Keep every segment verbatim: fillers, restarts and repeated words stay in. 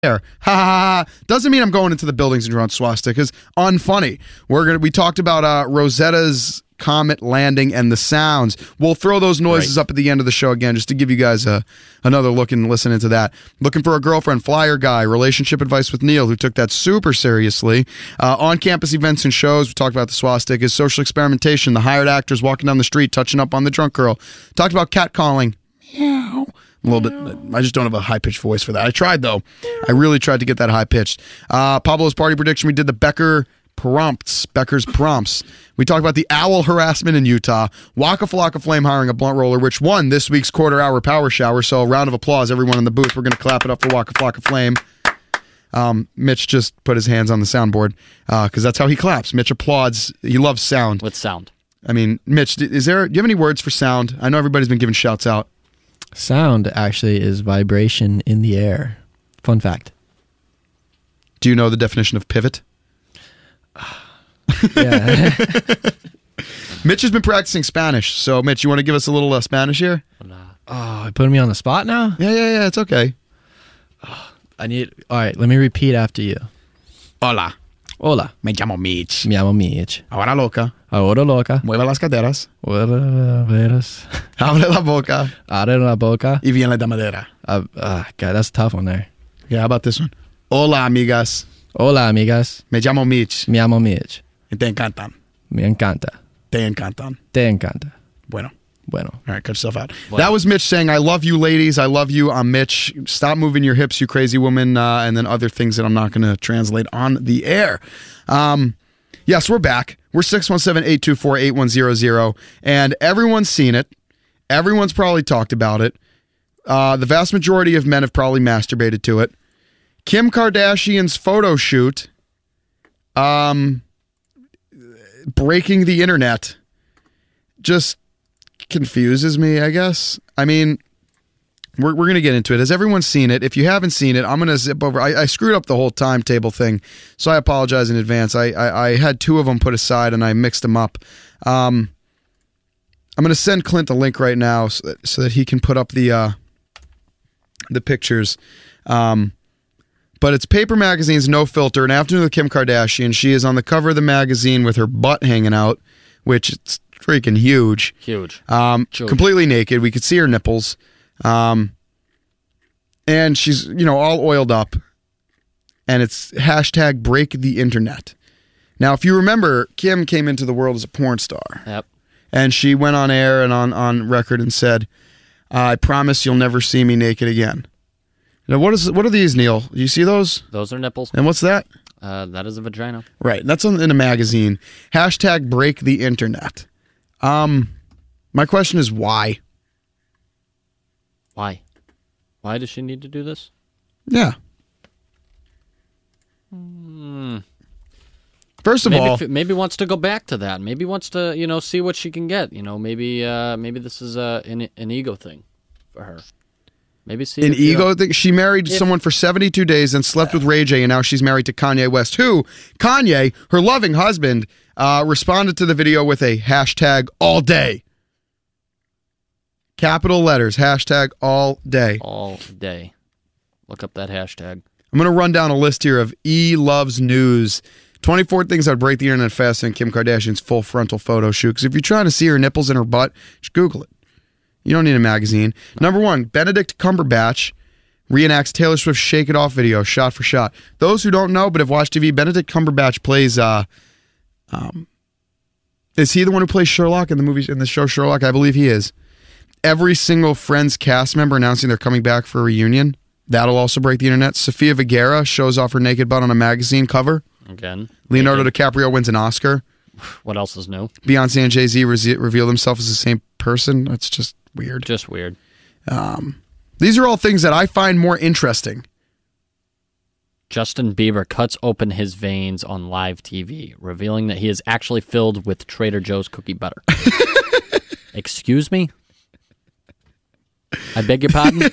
there. Ha ha ha. Doesn't mean I'm going into the buildings and drawing swastikas. Unfunny. We're gonna. We talked about uh, Rosetta's comet landing and the sounds. We'll throw those noises right up at the end of the show again, just to give you guys a another look and listen into that. Looking for a girlfriend, flyer guy, relationship advice with Neil, who took that super seriously. Uh, on-campus events and shows. We talked about the swastikas, social experimentation, the hired actors walking down the street, touching up on the drunk girl. Talked about catcalling. Meow. A little bit. I just don't have a high-pitched voice for that. I tried, though. I really tried to get that high-pitched. Uh, Pablo's party prediction, we did the Becker prompts, Becker's prompts. We talked about the owl harassment in Utah. Waka Flocka Flame hiring a blunt roller, which won this week's quarter-hour power shower. So a round of applause, everyone in the booth. We're going to clap it up for Waka Flocka Flame. Um, Mitch just put his hands on the soundboard because uh, that's how he claps. Mitch applauds. He loves sound. With sound. I mean, Mitch, is there? Do you have any words for sound? I know everybody's been giving shouts out. Sound actually is vibration in the air. Fun fact. Do you know the definition of pivot? Yeah. Mitch has been practicing Spanish. So, Mitch, you want to give us a little uh, Spanish here? Oh, you putting me on the spot now? Yeah, yeah, yeah. It's okay. Oh, I need. All right, let me repeat after you. Hola. Hola. Me llamo Mitch. Me llamo Mitch. Ahora loca. Ahora loca. Mueve las caderas. Veras. Abre la boca. Abre la boca. Y viene la madera. Uh, uh, God, that's a tough one there. Yeah, how about this one? Hola, amigas. Hola, amigas. Me llamo Mitch. Me llamo Mitch. Y te encantan. Me encanta. Te encantan. Te encanta. Bueno. Bueno. All right, cut yourself out. Bueno. That was Mitch saying, I love you, ladies. I love you. I'm Mitch. Stop moving your hips, you crazy woman. Uh, and then other things that I'm not going to translate on the air. Um, yes, we're back. We're six one seven, eight two four, eight one zero zero. And everyone's seen it. Everyone's probably talked about it. Uh, the vast majority of men have probably masturbated to it. Kim Kardashian's photo shoot, um, breaking the internet, just confuses me, I guess. I mean, we're we're gonna get into it. Has everyone seen it? If you haven't seen it, I'm gonna zip over. I, I screwed up the whole timetable thing, so I apologize in advance. I, I I had two of them put aside and I mixed them up. Um, I'm gonna send Clint the link right now so that, so that he can put up the uh, the pictures. Um. But it's Paper Magazine's No Filter, an afternoon with Kim Kardashian. She is on the cover of the magazine with her butt hanging out, which is freaking huge. Huge. Um, Huge. Completely naked. We could see her nipples. Um, and she's, you know, all oiled up. And it's hashtag break the internet. Now, if you remember, Kim came into the world as a porn star. Yep. And she went on air and on, on record and said, I promise you'll never see me naked again. Now, what is what are these, Neil? Do you see those? Those are nipples. And what's that? Uh, that is a vagina. Right. That's on, in a magazine. Hashtag break the internet. Um, my question is why? Why? Why does she need to do this? Yeah. Hmm. First of maybe, all, f- maybe wants to go back to that. Maybe wants to, you know, see what she can get. You know, maybe uh, maybe this is uh, an an ego thing for her. Maybe see an if, you ego know, thing. She married if, someone for seventy-two days and slept with Ray J, and now she's married to Kanye West, who, Kanye, her loving husband, uh, responded to the video with a hashtag all day. Capital letters, hashtag all day. all day. Look up that hashtag. I'm going to run down a list here of E Loves News. twenty-four things that would break the internet faster than Kim Kardashian's full frontal photo shoot. Because if you're trying to see her nipples in her butt, just Google it. You don't need a magazine. Number one, Benedict Cumberbatch reenacts Taylor Swift's Shake It Off video, shot for shot. Those who don't know but have watched T V, Benedict Cumberbatch plays, uh, um, is he the one who plays Sherlock in the movies, in the show Sherlock? I believe he is. Every single Friends cast member announcing they're coming back for a reunion. That'll also break the internet. Sofia Vergara shows off her naked butt on a magazine cover. Again. Leonardo naked. DiCaprio wins an Oscar. What else is new? Beyonce and Jay-Z re- reveal themselves as the same person. That's just weird. Just weird. Um, these are all things that I find more interesting. Justin Bieber cuts open his veins on live T V, revealing that he is actually filled with Trader Joe's cookie butter. Excuse me? I beg your pardon?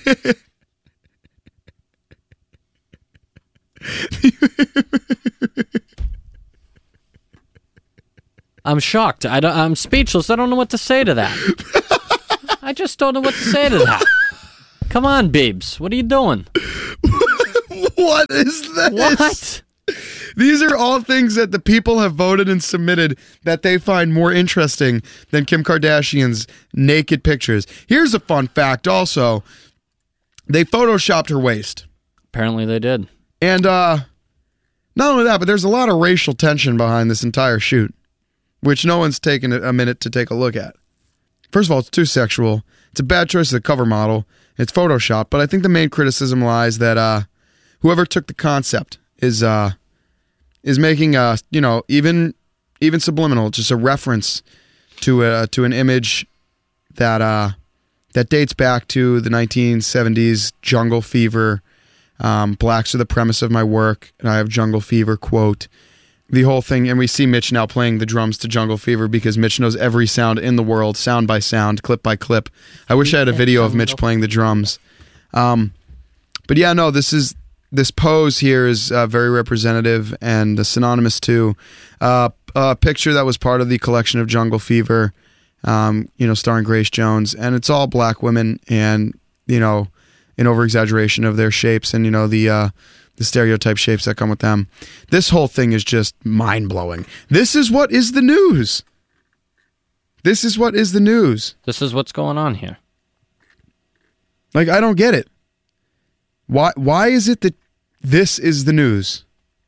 I'm shocked. I don't, I'm speechless. I don't know what to say to that. I just don't know what to say to that. Come on, Biebs. What are you doing? What is this? What? These are all things that the people have voted and submitted that they find more interesting than Kim Kardashian's naked pictures. Here's a fun fact also. They photoshopped her waist. Apparently they did. And uh, not only that, but there's a lot of racial tension behind this entire shoot, which no one's taken a minute to take a look at. First of all, it's too sexual. It's a bad choice as a cover model. It's Photoshop, but I think the main criticism lies that uh, whoever took the concept is uh, is making a, you know, even even subliminal, just a reference to a, to an image that uh, that dates back to the nineteen seventies jungle fever. Um, blacks are the premise of my work, and I have jungle fever quote. The whole thing, and we see Mitch now playing the drums to Jungle Fever because Mitch knows every sound in the world, sound by sound, clip by clip. I wish I had a video of Mitch playing the drums. Um, but yeah, no, this is this pose here is uh, very representative and synonymous to uh, a picture that was part of the collection of Jungle Fever, um, you know, starring Grace Jones, and it's all black women, and you know, an over exaggeration of their shapes, and you know the. Uh, The stereotype shapes that come with them. This whole thing is just mind-blowing. This is what is the news. This is what is the news. This is what's going on here. Like, I don't get it. Why Why is it that this is the news?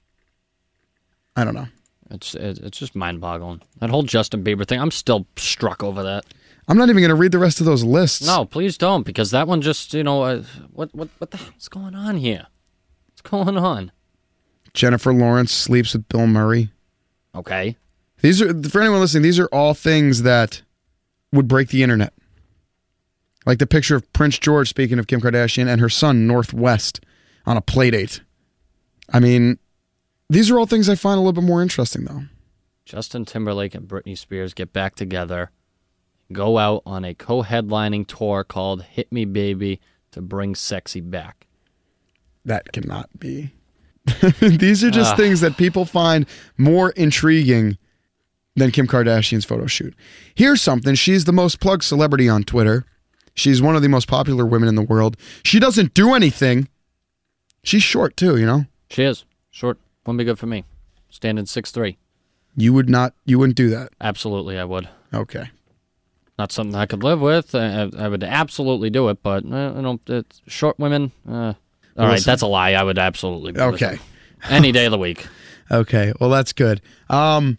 I don't know. It's it's just mind-boggling. That whole Justin Bieber thing, I'm still struck over that. I'm not even going to read the rest of those lists. No, please don't, because that one just, you know, uh, what, what, what the hell's going on here? What's going on? Jennifer Lawrence sleeps with Bill Murray. Okay. These are, for anyone listening, these are all things that would break the internet. Like the picture of Prince George, speaking of Kim Kardashian, and her son, Northwest, on a play date. I mean, these are all things I find a little bit more interesting, though. Justin Timberlake and Britney Spears get back together, go out on a co-headlining tour called Hit Me Baby to bring sexy back. That cannot be. These are just Ugh. things that people find more intriguing than Kim Kardashian's photo shoot. Here's something. She's the most plugged celebrity on Twitter. She's one of the most popular women in the world. She doesn't do anything. She's short, too, you know? She is. Short. Wouldn't be good for me. Standing six three. You would not, you wouldn't do that. Absolutely, I would. Okay. Not something I could live with. I, I would absolutely do it, but, uh, you know, it's short women... Uh, All right, Listen. that's a lie. I would absolutely be Okay. with them. Any day of the week. Okay, well, that's good. Um,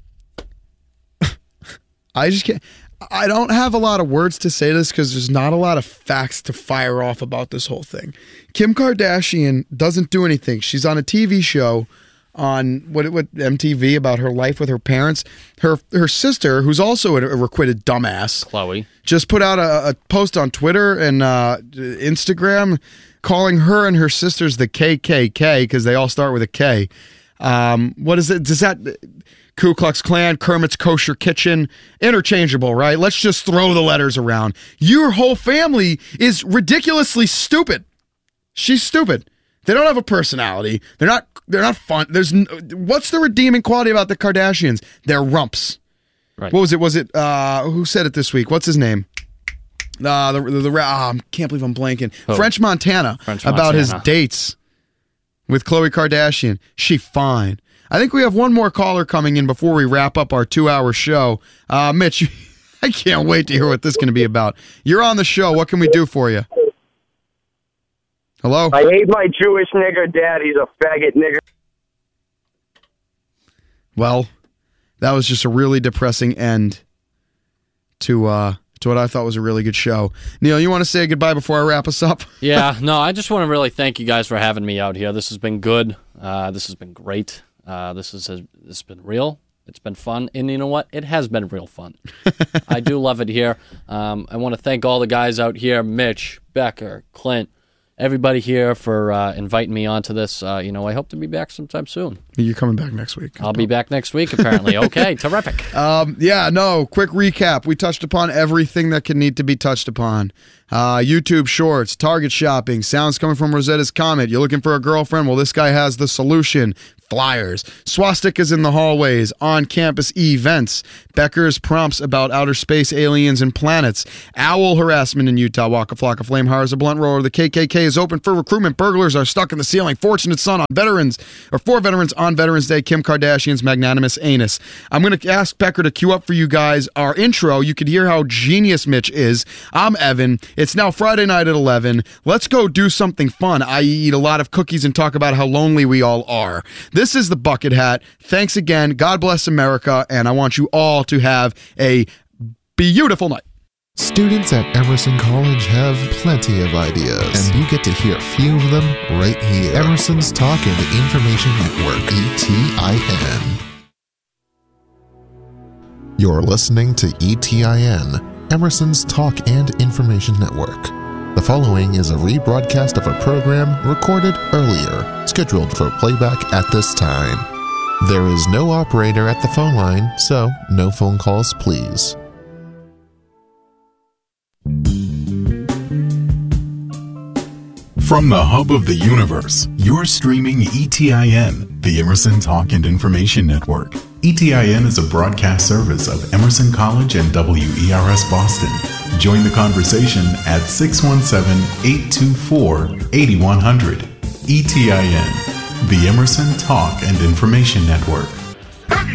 I just can't, I don't have a lot of words to say this because there's not a lot of facts to fire off about this whole thing. Kim Kardashian doesn't do anything. She's on a T V show on what what M T V about her life with her parents. Her her sister, who's also a, a requited dumbass, Chloe. just put out a, a post on Twitter and uh, Instagram calling her and her sisters the K K K because they all start with a K. Um, what is it? Does that Ku Klux Klan, Kermit's Kosher Kitchen, interchangeable, right? Let's just throw the letters around. Your whole family is ridiculously stupid. She's stupid. They don't have a personality. They're not. They're not fun. There's n- what's the redeeming quality about the Kardashians? They're rumps. Right. What was it? Was it uh, who said it this week? What's his name? Uh, the the, the oh, I can't believe I'm blanking. Who? French Montana French about his Montana. dates with Khloe Kardashian. She fine. I think we have one more caller coming in before we wrap up our two-hour show. Uh, Mitch, you, I can't wait to hear what this is going to be about. You're on the show. What can we do for you? Hello? I hate my Jewish nigger dad. He's a faggot nigger. Well, that was just a really depressing end to uh, to what I thought was a really good show. Neil, you want to say goodbye before I wrap us up? Yeah, no, I just want to really thank you guys for having me out here. This has been good. Uh, this has been great. Uh, this is this has been real. It's been fun, and you know what? It has been real fun. I do love it here. Um, I want to thank all the guys out here, Mitch, Becker, Clint, everybody here for uh, inviting me onto this. Uh, you know, I hope to be back sometime soon. You're coming back next week. I'll be back next week, apparently. Okay, terrific. Um, yeah, no, quick recap. We touched upon everything that can need to be touched upon. Uh, YouTube Shorts, Target shopping, sounds coming from Rosetta's Comet. You're looking for a girlfriend? Well, this guy has the solution. flyers, swastikas in the hallways, on-campus events, Becker's prompts about outer space, aliens, and planets, owl harassment in Utah, Waka Flocka Flame hires a blunt roller, the K K K is open for recruitment, burglars are stuck in the ceiling, fortunate son on veterans, or for veterans on Veterans Day, Kim Kardashian's magnanimous anus. I'm going to ask Becker to cue up for you guys our intro. You could hear how genius Mitch is. I'm Evan. It's now Friday night at eleven. Let's go do something fun, that is eat a lot of cookies and talk about how lonely we all are. This is the Bucket Hat. Thanks again. God bless America, and I want you all to have a beautiful night. Students at Emerson College have plenty of ideas, and you get to hear a few of them right here. Emerson's Talk and Information Network, E T I N. You're listening to E T I N, Emerson's Talk and Information Network. The following is a rebroadcast of a program recorded earlier, scheduled for playback at this time. There is no operator at the phone line, so no phone calls, please. From the hub of the universe, you're streaming E T I N, the Emerson Talk and Information Network. E T I N is a broadcast service of Emerson College and W E R S Boston. Join the conversation at six one seven, eight two four, eight one zero zero. E T I N, the Emerson Talk and Information Network.